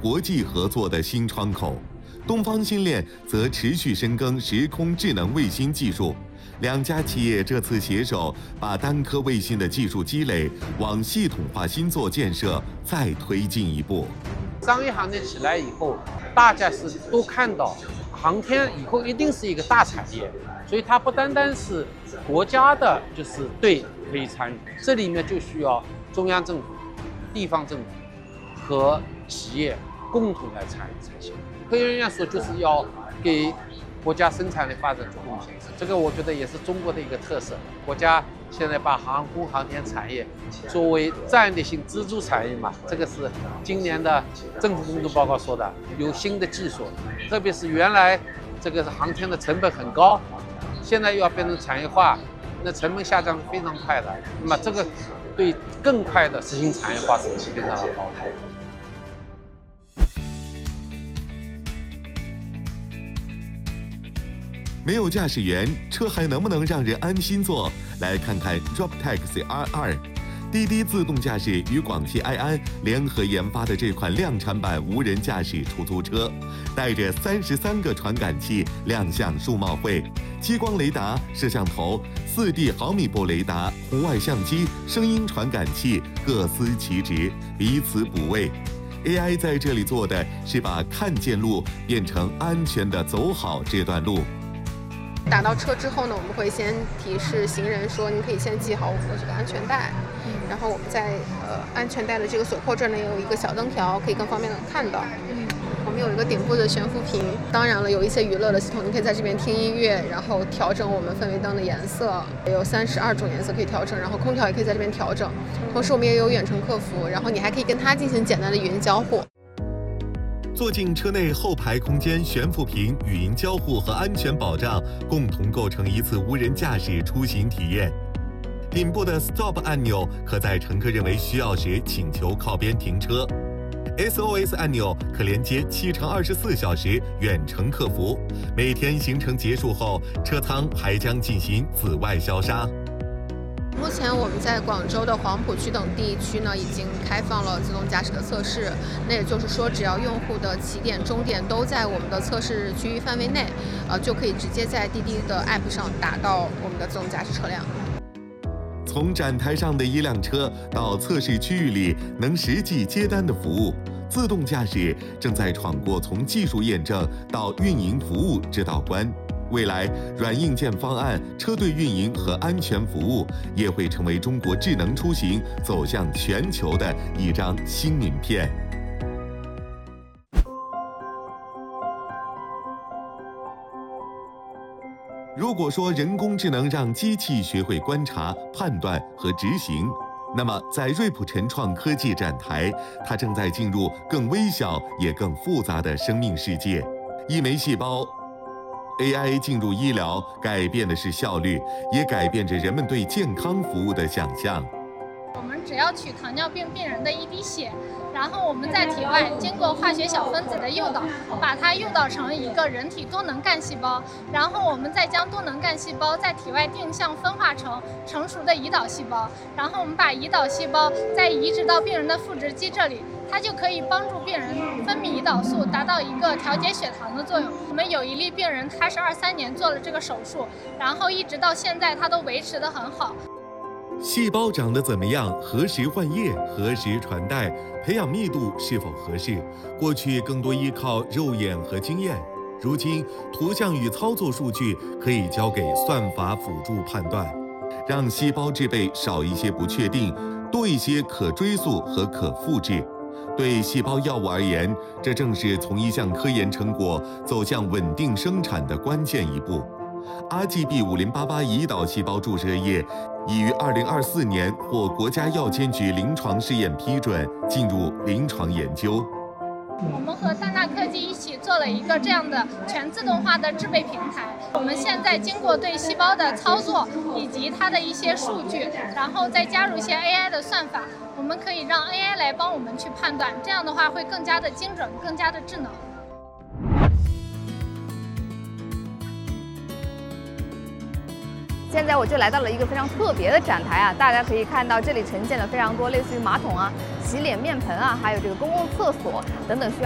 国际合作的新窗口。东方星链则持续深耕时空智能卫星技术。两家企业这次携手，把单颗卫星的技术积累往系统化星座建设再推进一步。 商业航天起来以后，大家都看到，航天以后一定是一个大产业，所以它不单单是国家的，就是对可以参与，这里面就需要中央政府、地方政府和企业共同来参与才行。科学院说就是要给国家生产力发展做贡献，这个我觉得也是中国的一个特色。国家现在把航空航天产业作为战略性支柱产业嘛，这个是今年的政府工作报告说的，有新的技术，特别是原来这个航天的成本很高，现在又要变成产业化，那成本下降是非常快的。那么这个对更快的实行产业化是起非常的帮助。 没有驾驶员，车还能不能让人安心坐？来看看 Robotaxi R2， 滴滴自动驾驶与广汽埃安联合研发的这款量产版无人驾驶出租车，带着33个传感器亮相数贸会，激光雷达、摄像头、4D 毫米波雷达、红外相机、声音传感器各司其职，彼此补位。AI 在这里做的是把看见路变成安全的走好这段路。 打到车之后呢，我们会先提示行人说，你可以先系好我们的这个安全带，然后我们在安全带的这个锁扣这儿呢有一个小灯条，可以更方便的看到。我们有一个顶部的悬浮屏，当然了，有一些娱乐的系统，你可以在这边听音乐，然后调整我们氛围灯的颜色，有32种颜色可以调整，然后空调也可以在这边调整。同时我们也有远程客服，然后你还可以跟它进行简单的语音交互。 坐进车内后排空间、悬浮屏、语音交互和安全保障共同构成一次无人驾驶出行体验。顶部的 Stop 按钮可在乘客认为需要时请求靠边停车。SOS 按钮可连接7×24小时远程客服，每天行程结束后，车舱还将进行紫外消杀。 目前我们在广州的黄埔区等地区呢，已经开放了自动驾驶的测试。那也就是说，只要用户的起点、终点都在我们的测试区域范围内，就可以直接在滴滴的 App 上打到我们的自动驾驶车辆。 从展台上的一辆车到测试区域里能实际接单的服务，自动驾驶正在闯过从技术验证到运营服务这道关。未来，软硬件方案、车队运营和安全服务也会成为中国智能出行走向全球的一张新名片。如果说人工智能让机器学会观察、判断和执行，那么在瑞普晨创科技展台，它正在进入更微小也更复杂的生命世界。一枚细胞，AI 进入医疗，改变的是效率，也改变着人们对健康服务的想象。 我们只要取糖尿病病人的一滴血，然后我们在体外经过化学小分子的诱导，把它诱导成一个人体多能干细胞，然后我们再将多能干细胞在体外定向分化成成熟的胰岛细胞，然后我们把胰岛细胞再移植到病人的腹直肌这里，它就可以帮助病人分泌胰岛素，达到一个调节血糖的作用。我们有一例病人，他是23年做了这个手术，然后一直到现在他都维持得很好。 细胞长得怎么样？何时换叶？何时传代？培养密度是否合适？过去更多依靠肉眼和经验，如今图像与操作数据可以交给算法辅助判断，让细胞制备少一些不确定，多一些可追溯和可复制。对细胞药物而言，这正是从一项科研成果走向稳定生产的关键一步。RGB5088胰岛细胞注射液已于2024年获国家药监局临床试验批准，进入临床研究。 我们和三大科技一起做了一个这样的全自动化的制备平台。我们现在经过对细胞的操作以及它的一些数据，然后再加入一些 AI 的算法，我们可以让 AI 来帮我们去判断，这样的话会更加的精准，更加的智能。 现在我就来到了一个非常特别的展台啊，大家可以看到这里呈现了非常多类似于马桶啊、洗脸面盆啊，还有这个公共厕所等等需要